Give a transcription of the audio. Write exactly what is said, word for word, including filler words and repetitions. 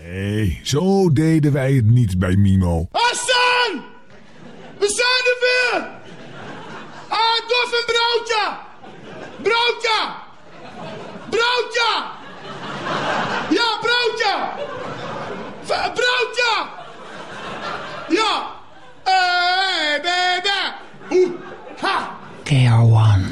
Nee, zo deden wij het niet bij Mimo. Hassan! We zijn er weer! Ah, dof een broodje! Broodje! Broodje! Ja, broodje! V- broodje! Ja! Hey, baby! Oeh, ha! K R one.